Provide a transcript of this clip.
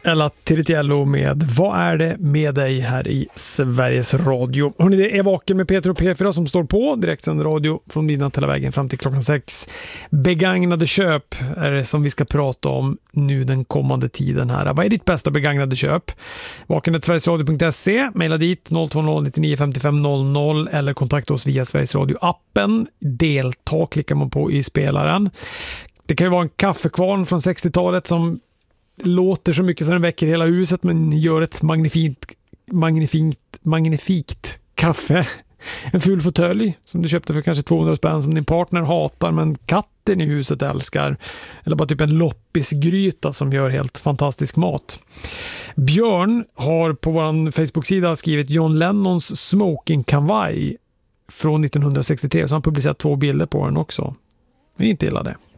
Ella Tiritiello med Vad är det med dig här i Sveriges Radio. Hörrni, det är Vaken med Peter och P4 som står på direktsänd radio från midnatt hela vägen fram till klockan 6. Begagnade köp är det som vi ska prata om nu den kommande tiden här. Vad är ditt bästa begagnade köp? vaken@sverigesradio.se, mejla dit 020 99 55 00 eller kontakta oss via Sveriges Radio-appen. Delta klickar man på i spelaren. Det kan ju vara en kaffekvarn från 60-talet som låter så mycket så den väcker hela huset men gör ett magnifikt kaffe. En ful fåtölj som du köpte för kanske 200 spänn som din partner hatar men katten i huset älskar. Eller bara typ en loppisgryta som gör helt fantastisk mat. Björn har på vår Facebook-sida skrivit John Lennons smoking kavaj från 1963 så han publicerat 2 bilder på den också. Vi inte gillar det.